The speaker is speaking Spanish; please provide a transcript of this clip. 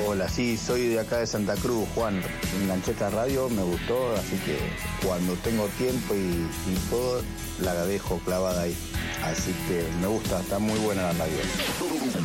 Hola, sí, soy de acá de Santa Cruz, Juan. Me enganché esta radio, me gustó, así que cuando tengo tiempo y todo, la dejo clavada ahí. Así que me gusta, está muy buena la radio.